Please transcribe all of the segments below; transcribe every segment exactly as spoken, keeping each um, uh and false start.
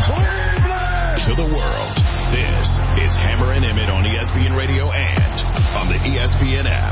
Cleveland! To the world, this is Hammer and Emmett on E S P N Radio and on the E S P N app.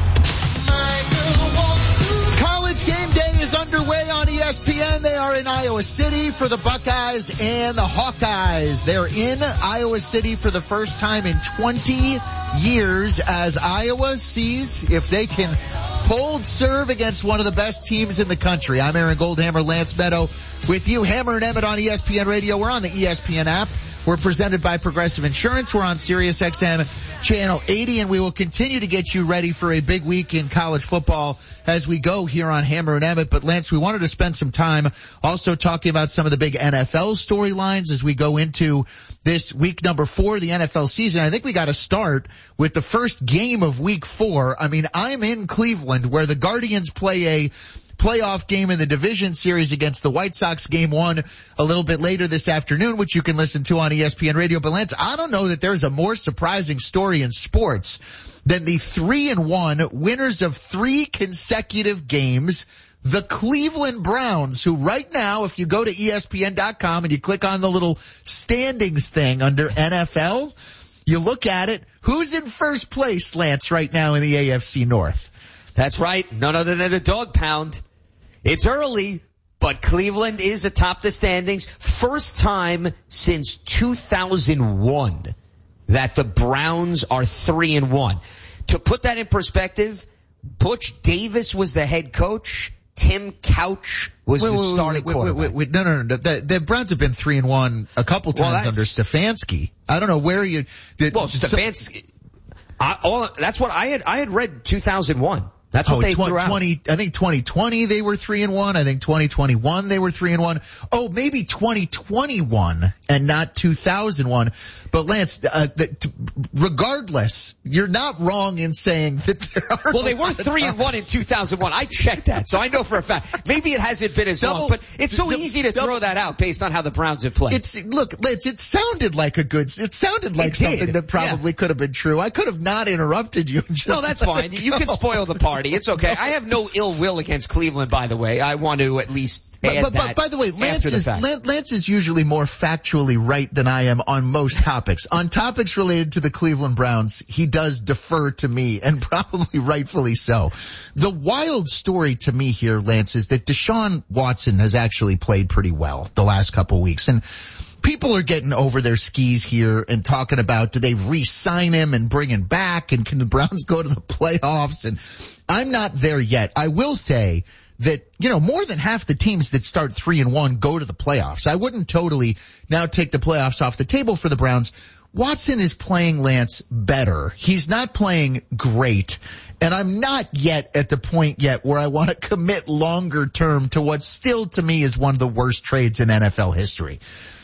College game day is underway on E S P N. They are in Iowa City for the Buckeyes and the Hawkeyes. They're in Iowa City for the first time in twenty years as Iowa sees if they can hold serve against one of the best teams in the country. I'm Aaron Goldhammer, Lance Meadow with you, Hammer and Emmett on E S P N Radio. We're on the E S P N app. We're presented by Progressive Insurance. We're on Sirius X M Channel eighty, and we will continue to get you ready for a big week in college football as we go here on Hammer and Emmett. But, Lance, we wanted to spend some time also talking about some of the big N F L storylines as we go into this week number four of the N F L season. I think we got to start with the first game of week four. I mean, I'm in Cleveland where the Guardians play a playoff game in the division series against the White Sox. Game one a little bit later this afternoon, which you can listen to on E S P N Radio. But Lance, I don't know that there's a more surprising story in sports than the three and one winners of three consecutive games, the Cleveland Browns, who right now, if you go to E S P N dot com and you click on the little standings thing under N F L, you look at it, who's in first place, Lance, right now in the A F C North? That's right. None other than the dog pound. It's early, but Cleveland is atop the standings. First time since two thousand one that the Browns are three and one. To put that in perspective, Butch Davis was the head coach. Tim Couch was wait, the wait, starting wait, quarterback. Wait, wait, wait, no, no, no. The, the Browns have been three and one a couple times well, under Stefanski. I don't know where you did. Well, Stefanski. I, all, that's what I had. I had read two thousand one. That's what oh, they tw- threw out. twenty, I think twenty twenty they were three and one. I think twenty twenty-one they were three and one. Oh, maybe twenty twenty-one and not two thousand one. But Lance, uh, the, t- regardless, you're not wrong in saying that there are. Well, they were three and one in two thousand one. I checked that, so I know for a fact. Maybe it hasn't been as double, long, but it's so double, easy to double, throw that out based on how the Browns have played. It's look, Lance. It sounded like a good. It sounded like it something that probably yeah. could have been true. I could have not interrupted you. Just no, that's fine. You can spoil the party. It's okay. I have no ill will against Cleveland, by the way. I want to at least add but, but, that. But by the way, Lance the is fact. Lance is usually more factually right than I am on most topics. On topics related to the Cleveland Browns, he does defer to me, and probably rightfully so. The wild story to me here, Lance, is that Deshaun Watson has actually played pretty well the last couple weeks, and people are getting over their skis here and talking about, do they re-sign him and bring him back, and can the Browns go to the playoffs? And I'm not there yet. I will say that, you know, more than half the teams that start three and one go to the playoffs. I wouldn't totally now take the playoffs off the table for the Browns. Watson is playing, Lance, better. He's not playing great. And I'm not yet at the point yet where I want to commit longer term to what still to me is one of the worst trades in N F L history.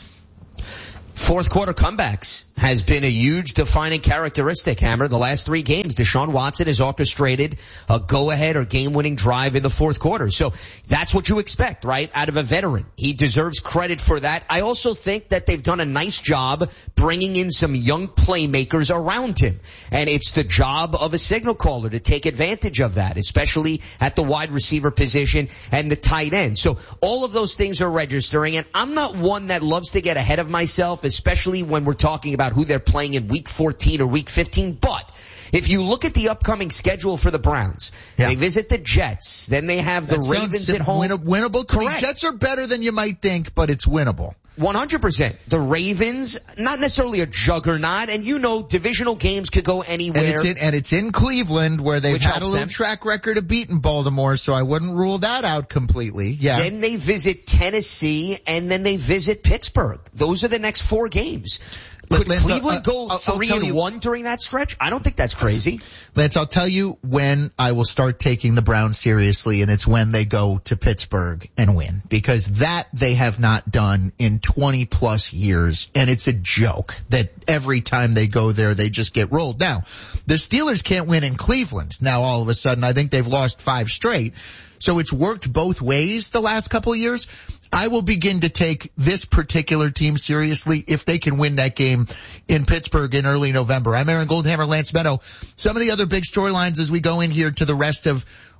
Fourth quarter comebacks has been a huge defining characteristic, Hammer. The last three games, Deshaun Watson has orchestrated a go-ahead or game-winning drive in the fourth quarter. So that's what you expect, right, out of a veteran. He deserves credit for that. I also think that they've done a nice job bringing in some young playmakers around him. And it's the job of a signal caller to take advantage of that, especially at the wide receiver position and the tight end. So all of those things are registering. And I'm not one that loves to get ahead of myself, especially when we're talking about who they're playing in week fourteen or week fifteen. But if you look at the upcoming schedule for the Browns, yeah. they visit the Jets, then they have the that Ravens at home. Win- winnable. Correct. The Jets are better than you might think, but it's winnable. one hundred percent. The Ravens, not necessarily a juggernaut, and you know divisional games could go anywhere. And it's in, and it's in Cleveland where they've had a little them. track record of beating Baltimore, so I wouldn't rule that out completely. Yeah. Then they visit Tennessee, and then they visit Pittsburgh. Those are the next four games. Could Lance, Cleveland uh, go I'll, three I'll and you, one during that stretch? I don't think that's crazy. Lance, I'll tell you when I will start taking the Browns seriously, and it's when they go to Pittsburgh and win, because that they have not done in twenty plus years, and it's a joke that every time they go there, they just get rolled. Now, the Steelers can't win in Cleveland. Now, all of a sudden, I think they've lost five straight. So it's worked both ways the last couple of years. I will begin to take this particular team seriously if they can win that game in Pittsburgh in early November. I'm Aaron Goldhammer, Lance Meadow. Some of the other big storylines as we go in here to the rest of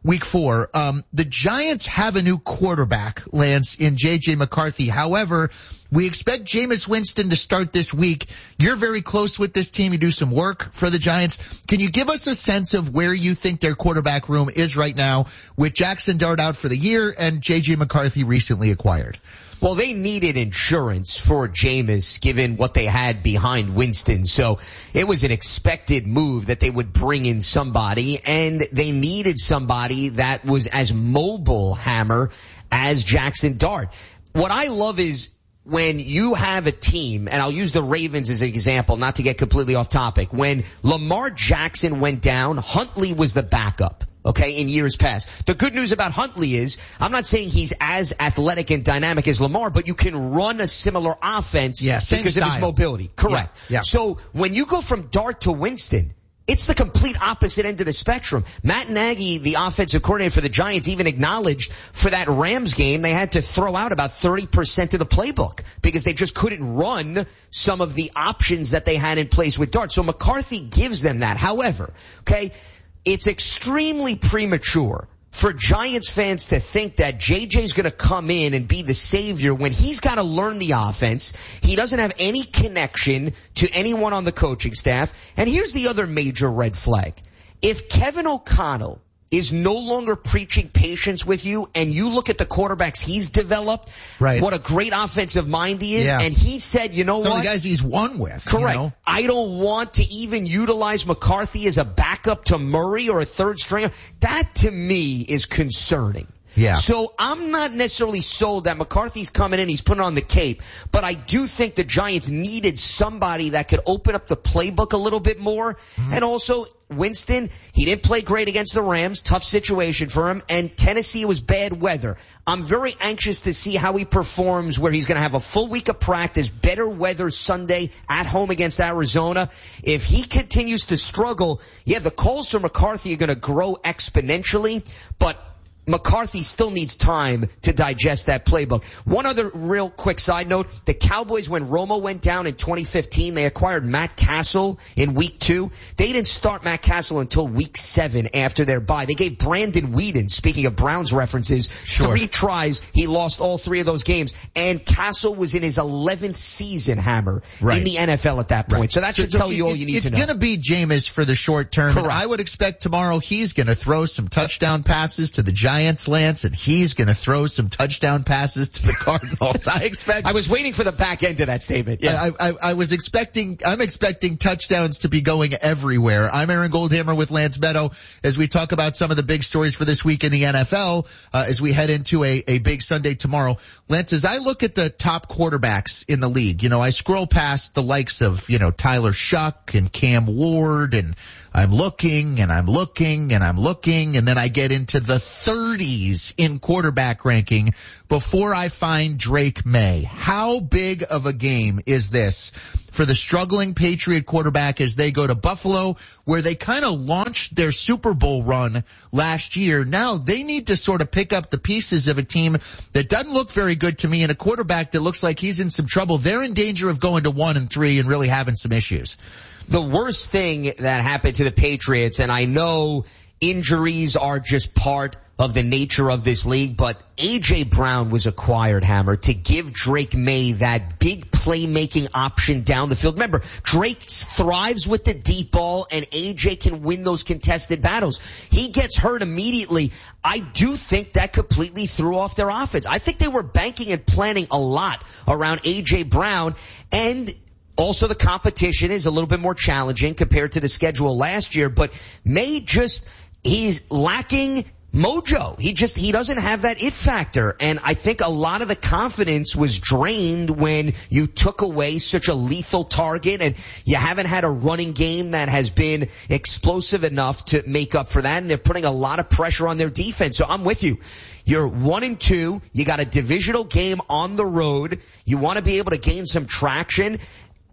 week four. Um, the Giants have a new quarterback, Lance, in J J McCarthy. However, we expect Jameis Winston to start this week. You're very close with this team. You do some work for the Giants. Can you give us a sense of where you think their quarterback room is right now with Jackson Dart out for the year and J J McCarthy recently acquired? Well, they needed insurance for Jameis given what they had behind Winston. So it was an expected move that they would bring in somebody, and they needed somebody that was as mobile, Hammer, as Jackson Dart. What I love is when you have a team, and I'll use the Ravens as an example, not to get completely off topic. When Lamar Jackson went down, Huntley was the backup. Okay, in years past. The good news about Huntley is, I'm not saying he's as athletic and dynamic as Lamar, but you can run a similar offense yeah, because style. of his mobility. Correct. Yeah, yeah. So when you go from Dart to Winston, it's the complete opposite end of the spectrum. Matt Nagy, the offensive coordinator for the Giants, even acknowledged for that Rams game they had to throw out about thirty percent of the playbook because they just couldn't run some of the options that they had in place with Dart. So McCarthy gives them that. However, okay, it's extremely premature for Giants fans to think that J J's going to come in and be the savior when he's got to learn the offense. He doesn't have any connection to anyone on the coaching staff. And here's the other major red flag. If Kevin O'Connell is no longer preaching patience with you, and you look at the quarterbacks he's developed, right, what a great offensive mind he is, yeah. and he said, you know Some what? of the guys he's won with. Correct. You know? I don't want to even utilize McCarthy as a backup to Murray or a third stringer. That to me is concerning. Yeah. So I'm not necessarily sold that McCarthy's coming in, he's putting on the cape, but I do think the Giants needed somebody that could open up the playbook a little bit more. Mm-hmm. And also Winston, he didn't play great against the Rams, tough situation for him, and Tennessee was bad weather. I'm very anxious to see how he performs where he's going to have a full week of practice, better weather Sunday at home against Arizona. If he continues to struggle, yeah, the calls for McCarthy are going to grow exponentially, but McCarthy still needs time to digest that playbook. One other real quick side note, the Cowboys, when Romo went down in twenty fifteen, they acquired Matt Castle in week two. They didn't start Matt Castle until week seven after their bye. They gave Brandon Weeden, speaking of Browns references, sure. three tries. He lost all three of those games. And Castle was in his eleventh season, Hammer, right. in the N F L at that point. Right. So that should so tell you all you need to know. It's going to be Jameis for the short term. Correct. And I would expect tomorrow he's going to throw some touchdown passes to the Giants. Giants, Lance, and he's going to throw some touchdown passes to the Cardinals. I expect. I was waiting for the back end of that statement. Yeah. I, I, I was expecting. I'm expecting touchdowns to be going everywhere. I'm Aaron Goldhammer with Lance Meadow as we talk about some of the big stories for this week in the N F L uh, as we head into a, a big Sunday tomorrow. Lance, as I look at the top quarterbacks in the league, you know, I scroll past the likes of you know Tyler Shuck and Cam Ward, and I'm looking and I'm looking and I'm looking, and then I get into the thirties in quarterback ranking before I find Drake May. How big of a game is this for the struggling Patriot quarterback as they go to Buffalo, where they kind of launched their Super Bowl run last year? Now they need to sort of pick up the pieces of a team that doesn't look very good to me, and a quarterback that looks like he's in some trouble. They're in danger of going to one and three and really having some issues. The worst thing that happened to the Patriots, and I know injuries are just part of the nature of this league, but A J Brown was acquired, Hammer, to give Drake May that big playmaking option down the field. Remember, Drake thrives with the deep ball, and A J can win those contested battles. He gets hurt immediately. I do think that completely threw off their offense. I think they were banking and planning a lot around A J Brown, and also the competition is a little bit more challenging compared to the schedule last year, but May just, he's lacking mojo. He just, he doesn't have that it factor. And I think a lot of the confidence was drained when you took away such a lethal target, and you haven't had a running game that has been explosive enough to make up for that. And they're putting a lot of pressure on their defense. So I'm with you. You're one and two. You got a divisional game on the road. You want to be able to gain some traction.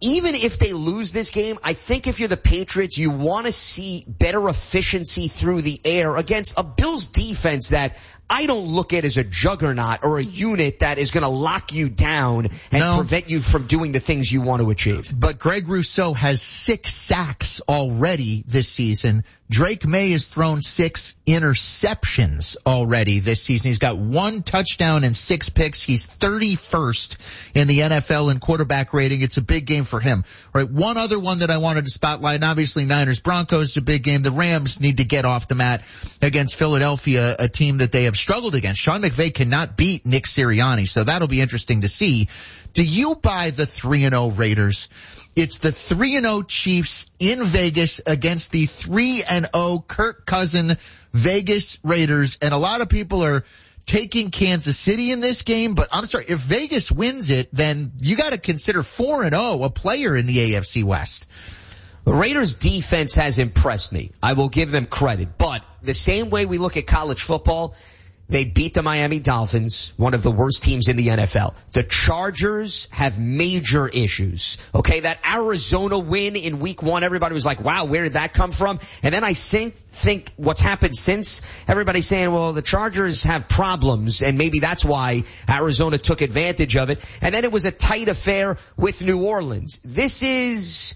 even if they lose this game, I think if you're the Patriots, you want to see better efficiency through the air against a Bills defense that I don't look at as a juggernaut or a unit that is going to lock you down and no. prevent you from doing the things you want to achieve. But Greg Rousseau has six sacks already this season. Drake May has thrown six interceptions already this season. He's got one touchdown and six picks. He's thirty-first in the N F L in quarterback rating. It's a big game for him. All right, one other one that I wanted to spotlight, and obviously Niners Broncos is a big game. The Rams need to get off the mat against Philadelphia, a team that they have struggled against. Sean McVay cannot beat Nick Sirianni, so that'll be interesting to see. Do you buy the three and oh Raiders? It's the three and oh Chiefs in Vegas against the three and oh Kirk Cousin Vegas Raiders. And a lot of people are taking Kansas City in this game. But I'm sorry, if Vegas wins it, then you got to consider four and oh a player in the A F C West. The Raiders defense has impressed me. I will give them credit. But the same way we look at college football, they beat the Miami Dolphins, one of the worst teams in the N F L. The Chargers have major issues. Okay, that Arizona win in week one, everybody was like, wow, where did that come from? And then I think, think what's happened since, everybody's saying, well, the Chargers have problems, and maybe that's why Arizona took advantage of it. And then it was a tight affair with New Orleans. This is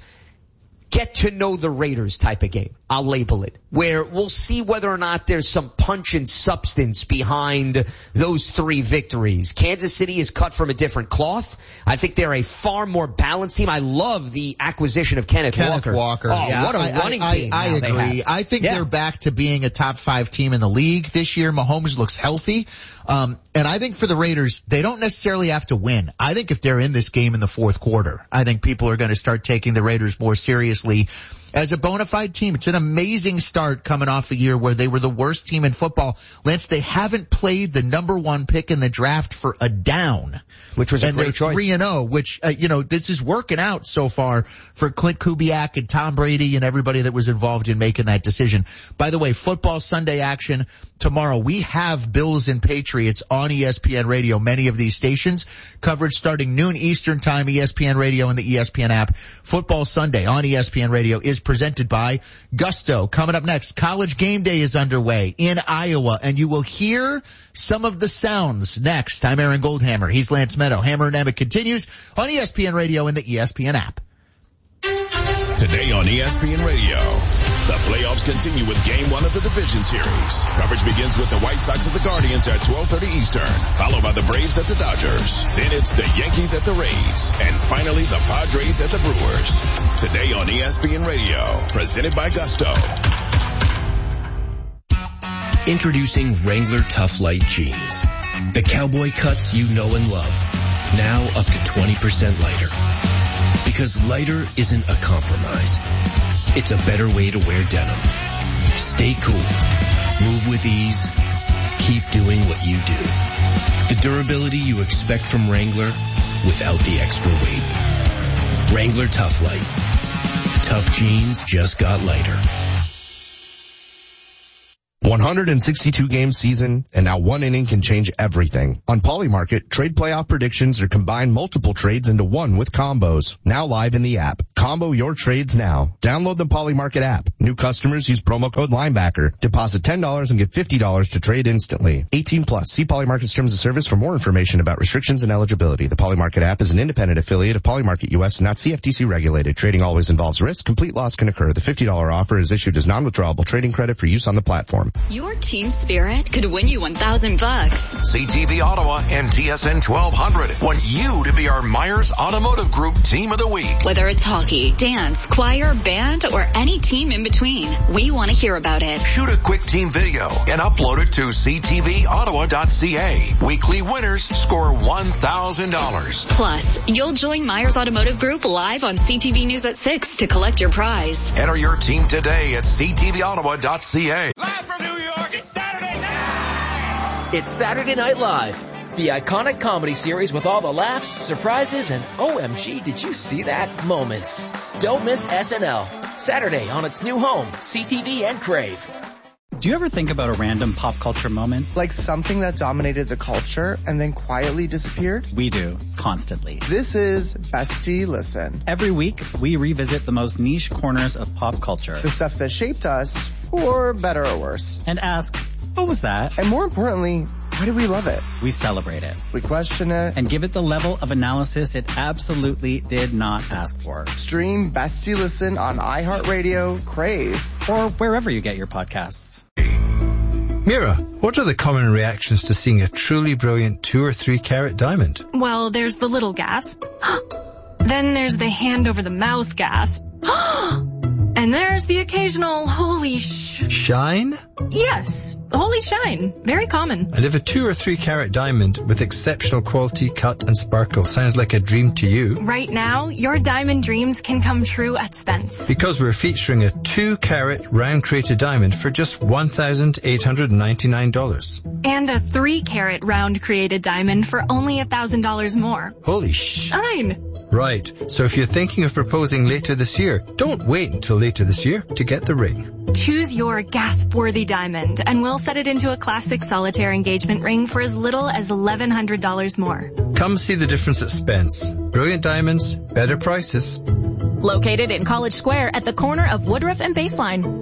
get to know the Raiders type of game. I'll label it, where we'll see whether or not there's some punch and substance behind those three victories. Kansas City is cut from a different cloth. I think they're a far more balanced team. I love the acquisition of Kenneth, Kenneth Walker. Walker. Oh, yeah, what a I, running I, game I, I now agree. they have. I think yeah. they're back to being a top five team in the league this year. Mahomes looks healthy. Um, and I think for the Raiders, they don't necessarily have to win. I think if they're in this game in the fourth quarter, I think people are going to start taking the Raiders more seriously as a bona fide team. It's an amazing start coming off a year where they were the worst team in football. Lance, they haven't played the number one pick in the draft for a down. Which was a and great they're choice. three and oh, which, uh, you know, this is working out so far for Clint Kubiak and Tom Brady and everybody that was involved in making that decision. By the way, football Sunday action tomorrow. We have Bills and Patriots on E S P N Radio, many of these stations. Coverage starting noon Eastern time, E S P N Radio and the E S P N app. Football Sunday on E S P N Radio is presented by Gusto. Coming up next, College Game Day is underway in Iowa, and you will hear some of the sounds next. I'm Aaron Goldhammer. He's Lance Meadow. Hammer and Emmett continues on E S P N Radio and the E S P N app. Today on E S P N Radio, the playoffs continue with Game one of the Division Series. Coverage begins with the White Sox at the Guardians at twelve thirty Eastern, followed by the Braves at the Dodgers. Then it's the Yankees at the Rays, and finally the Padres at the Brewers. Today on E S P N Radio, presented by Gusto. Introducing Wrangler Tough Light Jeans. The cowboy cuts you know and love. Now up to twenty percent lighter. Because lighter isn't a compromise. It's a better way to wear denim. Stay cool. Move with ease. Keep doing what you do. The durability you expect from Wrangler without the extra weight. Wrangler Tough Light. Tough jeans just got lighter. one hundred sixty-two game season, and now one inning can change everything. On Polymarket, trade playoff predictions are combine multiple trades into one with combos. Now live in the app. Combo your trades now. Download the Polymarket app. New customers use promo code Linebacker. Deposit ten dollars and get fifty dollars to trade instantly. eighteen plus. See Polymarket's terms of service for more information about restrictions and eligibility. The Polymarket app is an independent affiliate of Polymarket U S and not C F T C regulated. Trading always involves risk. Complete loss can occur. The fifty dollars offer is issued as non-withdrawable trading credit for use on the platform. Your team spirit could win you one thousand bucks. C T V Ottawa and T S N twelve hundred want you to be our Myers Automotive Group Team of the Week. Whether it's hockey, dance, choir, band, or any team in between, we want to hear about it. Shoot a quick team video and upload it to c t v ottawa dot c a. Weekly winners score one thousand dollars. Plus, you'll join Myers Automotive Group live on C T V News at six to collect your prize. Enter your team today at c t v ottawa dot c a. Live from New York, it's Saturday night! It's Saturday Night Live, the iconic comedy series with all the laughs, surprises, and O M G, did you see that moments. Don't miss S N L, Saturday on its new home, C T V and Crave. Do you ever think about a random pop culture moment? Like something that dominated the culture and then quietly disappeared? We do, constantly. This is Bestie Listen. Every week, we revisit the most niche corners of pop culture. The stuff that shaped us, for better or worse. And ask, what was that? And more importantly, why do we love it? We celebrate it. We question it. And give it the level of analysis it absolutely did not ask for. Stream Bestie Listen on iHeartRadio, Crave, or wherever you get your podcasts. Mira, what are the common reactions to seeing a truly brilliant two or three carat diamond? Well, there's the little gasp. Then there's the hand over the mouth gasp. And there's the occasional holy sh... Shine? Yes, holy shine. Very common. And if a two or three carat diamond with exceptional quality, cut and sparkle sounds like a dream to you... Right now, your diamond dreams can come true at Spence. Because we're featuring a two carat round crated diamond for just one thousand eight hundred ninety-nine dollars. And a three carat round created diamond for only one thousand dollars more. Holy sh... Shine. Right, so if you're thinking of proposing later this year, don't wait until later this year to get the ring. Choose your gasp-worthy diamond, and we'll set it into a classic solitaire engagement ring for as little as eleven hundred dollars more. Come see the difference at Spence. Brilliant diamonds, better prices. Located in College Square at the corner of Woodruff and Baseline.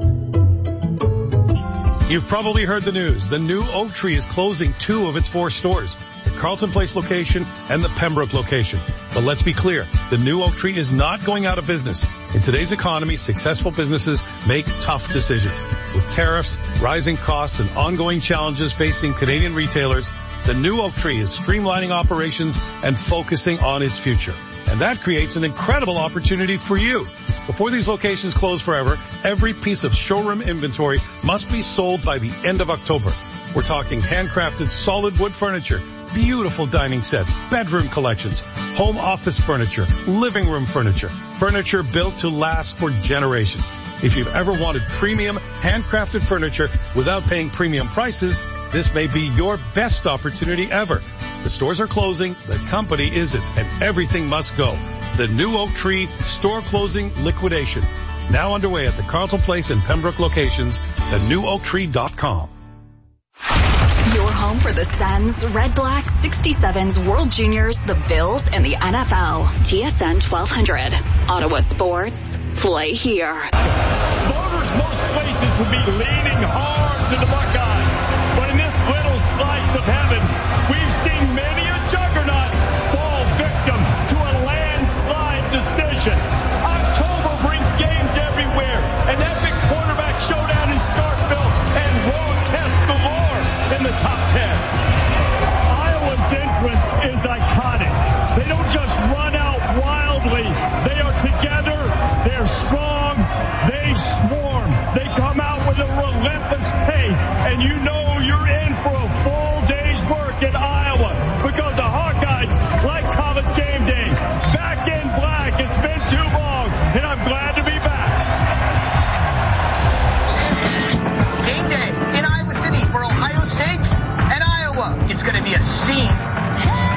You've probably heard the news. The new Oak Tree is closing two of its four stores, the Carlton Place location and the Pembroke location. But let's be clear, the new Oak Tree is not going out of business. In today's economy, successful businesses make tough decisions. With tariffs, rising costs, and ongoing challenges facing Canadian retailers, the new Oak Tree is streamlining operations and focusing on its future. And that creates an incredible opportunity for you. Before these locations close forever, every piece of showroom inventory must be sold by the end of October. We're talking handcrafted solid wood furniture, beautiful dining sets, bedroom collections, home office furniture, living room furniture, furniture built to last for generations. If you've ever wanted premium handcrafted furniture without paying premium prices, this may be your best opportunity ever. The stores are closing, the company isn't, and everything must go. The new Oak Tree store closing liquidation. Now underway at the Carlton Place and Pembroke locations, the new oak tree dot com. Your home for the Sens, Red Black, sixty-sevens, World Juniors, the Bills, and the N F L. T S N twelve hundred. Ottawa Sports. Play here. Voters most places would be leaning hard to the Buckeyes. But in this little slice of heaven, we've seen many a